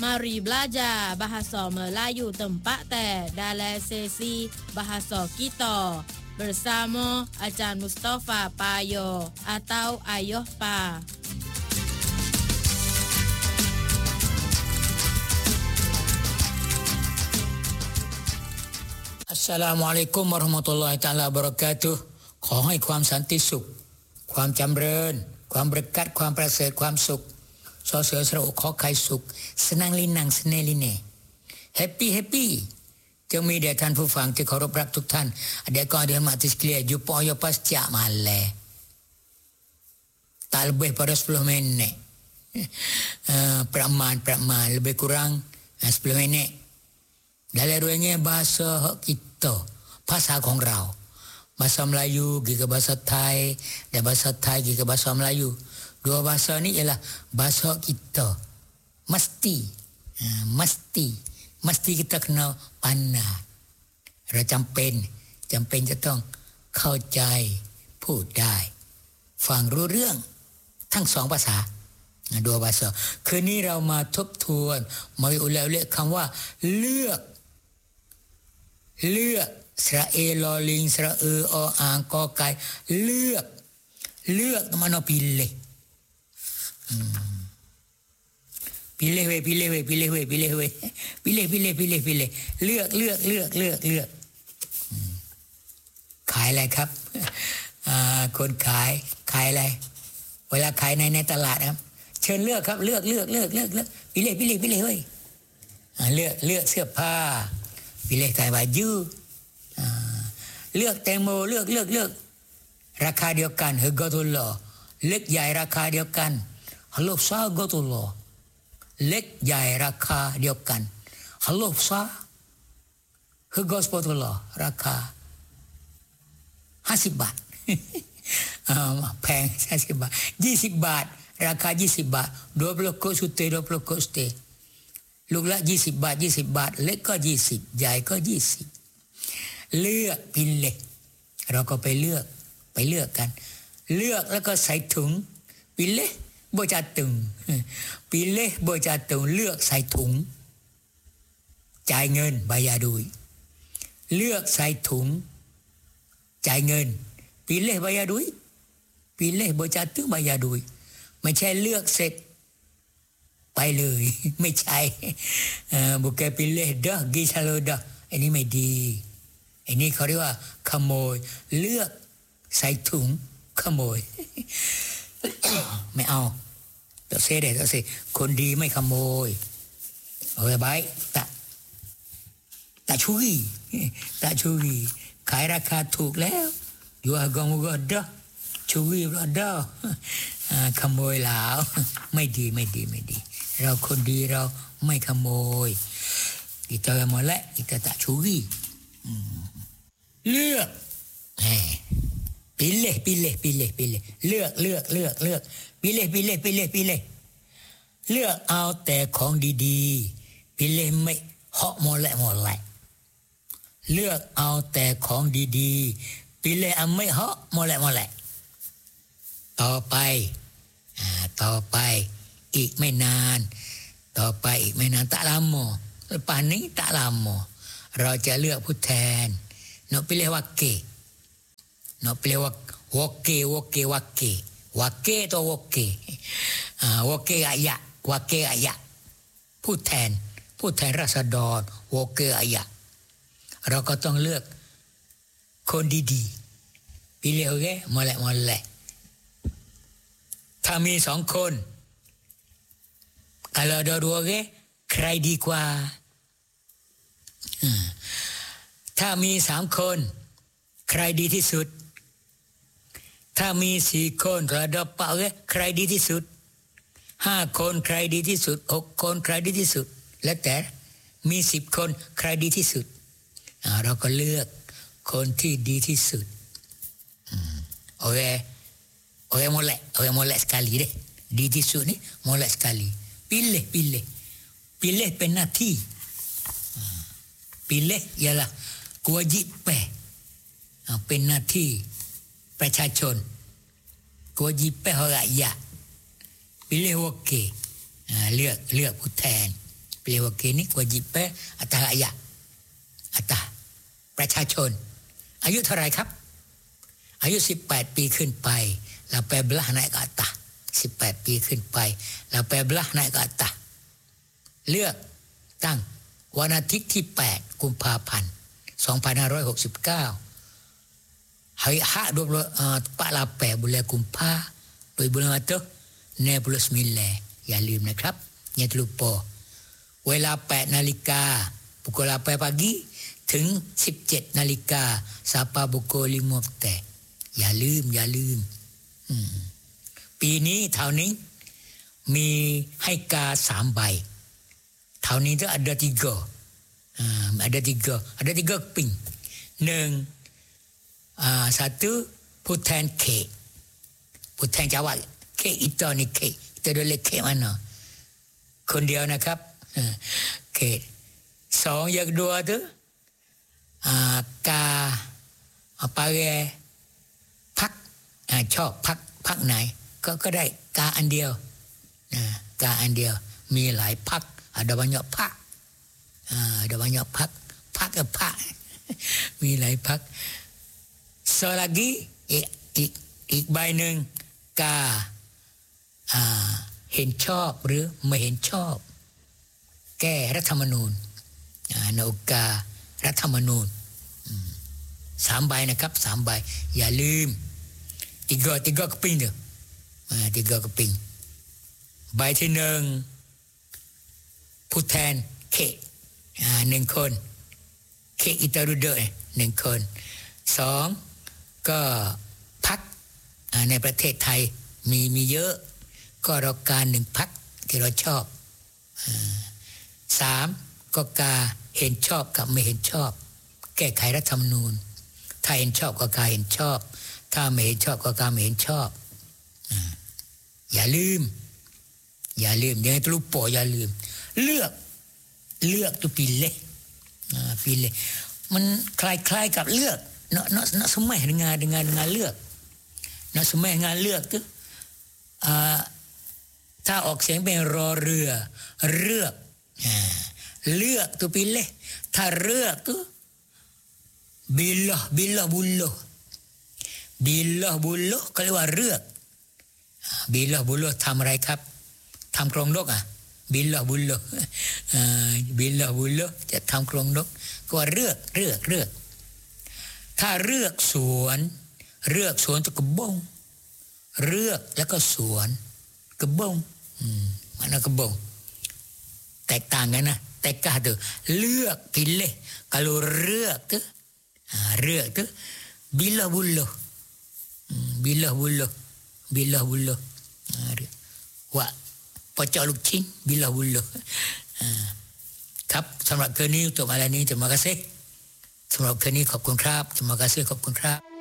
Mari belajar bahasa Melayu tempat dalam sesi bahasa kita bersama Ajar Mustafa Payo atau Ayuh Pa. Assalamualaikum warahmatullahi taala wabarakatuh. ขอให้ความสันติสุขความจำเริญความประกาศความประเสริฐความสุขสอเสือสระอุขอไข่สุขสนังลินังสเนลิเนแฮปปี้จงมีแด่ท่านผู้ฟังที่เคารพรักทุกท่านadik kau dihormati sekalian jumpa yo pasca malam tak lebih pada 10 minit peramaan lebih kurang 10 minit dalam ruangnya bahasa kitaภาษาของเราbahasa Melayu ke bahasa Thai dan bahasa Thai ke bahasa Melayu. Dua bahasa ni ialah bahasa kita. Mesti kita kena pandai. เราจำเป็นจะต้องเข้าใจพูดได้ฟังรู้เรื่องทั้งสองภาษา dua bahasa คืนนี้เรามาทบทวนมาอุเลาคำว่าเลือกสระเอลอลิงสระเอออ่างกอไก่เลือกmana pilih pilihเลือกขายอะไรครับคนขายอะไรเวลาขายในตลาดครับเชิญเลือกครับเลือกpilihเฮ้ยเลือกเสื้อผ้าpilih kain bajuเลือกแตงโมเลือกราคาเดียวกันเฮกอตุลลอเล็กใหญ่ราคาเดียวกันฮัลโหลซากอตุลลอเล็กใหญ่ราคาเดียวกันฮัลโหลซาเฮกอสปอตุลลอราคา50 บาทแพง50 บาท20 บาทราคา20 บาท20 kos sute 20 kos sute ลูกละ20 บาทเล็กก็20ใหญ่ก็20เลือกพิเลเราก็ไปเลือกกันเลือกแล้วก็ใส่ถุงพิเลโบจาตุงพิเลโบจาตุงเลือกใส่ถุงจ่ายเงินบายาดุยเลือกใส่ถุงจ่ายเงินพิเลบายาดุยพิเลโบจาตุงบายาดุยไม่ใช่เลือกเสร็จไปเลยไม่ใช่บุกไปเล่ดอกกิชาโลดอกอันนี้ไม่ดีอันนี้เขาเรียกว่าขโมยเลือกใส่ถุงขโมย ไม่เอาต้องเซคนดีไม่ขโมยเอาไว้บายตะชุยขายราคาถูกแล้วอยู่อากงก็ดอกชุยรอดอขโมยแล้วไม่ดีเราคนดีเราไม่ขโมย kita molek kita tak curi เลือกpilih เลือกpilih เลือกเอาแต่ของดีๆ pilih ไม่เหาะmolek เลือกเอาแต่ของดีๆ pilih ไม่เหาะmolek ต่อไปอีกไม่นานtak lama lepas ni tak lama เราจะเลือกผู้แทน nak pilih wakil atau wakil rakyat ผู้แทนราษฎร wakil rakyat เราก็ต้องเลือกคนดีๆ pilih okey molek ถ้ามี2 คน kalau ada 2 orang ใครดีกว่าถ้ามี3 คนใครดีที่สุดถ้ามี4 คนระดับเป่าใครดีที่สุด5 คนใครดีที่สุด6 คนใครดีที่สุดแล้วแต่มี10 คนใครดีที่สุดเราก็เลือกคนที่ดีที่สุดOrang molek sekali deh. Di tisu ni molek sekali. Pilih. Pilih penati. Pilih ialah kewajipan. Penati ประชาชน kewajipan rakyat. Pilih wakil. เลือกผู้แทน pilih wakil ni kewajipan atas rakyat, atasประชาชนอายุเท่าไหร่ครับอายุ18ปีขึ้นไปแล้ว18naik ke atas 18ปีขึ้นไปแล้ว18naik ke atas เลือกตั้งวันอาทิตย์ที่8กุมภาพันธ์2569 hari hak 48 bulan Kumpah 2019 อย่าลืมนะครับอย่าlupa เวลา 8 นาฬิกา pukul 8 pagi ถึง 17 นาฬิกา sampai pukul 5 petang อย่าลืมปีนี้เท่านี้มีให้กา3ใบเท่านี้จะada 3 ada 3 keping 1 satu ผู้แทนเขตผู้แทนจังหวัดเขตอิตานี่เขตจะดูเลขเขตmanaคนเดียวนะครับเขต2 yang kedua tuกาapa ya พรรคชอบพรรคไหนก็ได้กาอันเดียวกาอันเดียวมีหลายพรรคada banyakพรรคada banyakพรรคกับพรรคมีหลายพรรคlagi อีกใบหนึ่งกาเห็นชอบหรือไม่เห็นชอบแก้รัฐธรรมนูญนการัฐธรรมนูญ3 ใบนะครับ3 ใบอย่าลืมtiga keping tu 3 keping ใบที่1ผู้แทนเขต1 คนเขตอิตารุเดอ1 คน2ก็พรรคในประเทศไทยมีเยอะก็เราการ1 พรรคที่เราชอบ3ก็กาเห็นชอบกับไม่เห็นชอบแก้ไขรัฐธรรมนูญถ้าเห็นชอบก็กาเห็นชอบถ้าไม่เห็นชอบก็กาไม่เห็นชอบอย่าลืมอย่าlupaอย่าลืมเลือกtu pilih pilih มันคล้ายๆกับเลือกnak semai dengan เลือก nak semai dengan เลือกtu ถ้าออกเสียงเป็นรอเรือเลือกtu pilih ถ้าเลือกtu bilah buluh ก็เรียกว่าเลือกbilah buluh ทำอะไรครับทำกรงนกbilah buluh จะทำกรงนกก็ว่าเลือกถ้าเลือกสวนจะกระบงเลือกแล้วก็สวนกระบงmanaกระบงแตกต่างกันนะแต่กาtu เลือก pilih kalau เลือกtu bilah buluhว่าพอเจาะลูกชิ้น bilah buluh ครับสำหรับคืนนี้จบอะไรนี้terima kasihสำหรับคืนนี้ขอบคุณครับterima kasihขอบคุณครับ